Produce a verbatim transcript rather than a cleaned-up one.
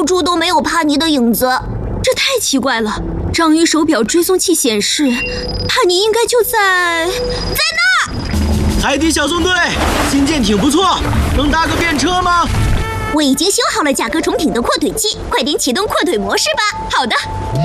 到处都没有帕尼的影子。 这太奇怪了！章鱼手表追踪器显示，帕尼应该就在在那儿。 海底小纵队，新舰艇不错，能搭个便车吗？ 我已经修好了甲壳虫艇的扩腿器，快点启动扩腿模式吧。 好的。